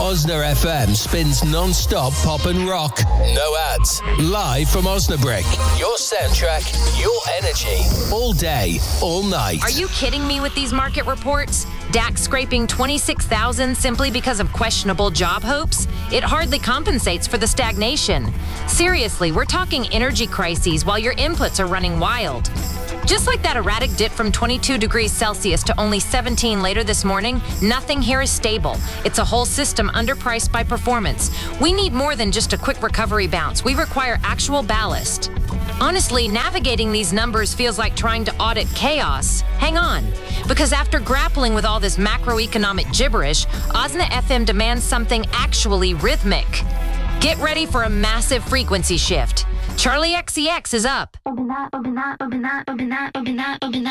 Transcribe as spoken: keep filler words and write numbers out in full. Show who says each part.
Speaker 1: Osna F M spins non-stop pop and rock. No ads. Live from Osnabrück. Your soundtrack, your energy. All day, all night.
Speaker 2: Are you kidding me with these market reports? D A X scraping twenty-six thousand simply because of questionable job hopes? It hardly compensates for the stagnation. Seriously, we're talking energy crises while your inputs are running wild. Just like that erratic dip from twenty-two degrees Celsius to only seventeen later this morning, nothing here is stable. It's a whole system underpriced by performance. We need more than just a quick recovery bounce. We require actual ballast. Honestly, navigating these numbers feels like trying to audit chaos. Hang on, because after grappling with all this macroeconomic gibberish, Osna F M demands something actually rhythmic. Get ready for a massive frequency shift. Charlie X C X is up.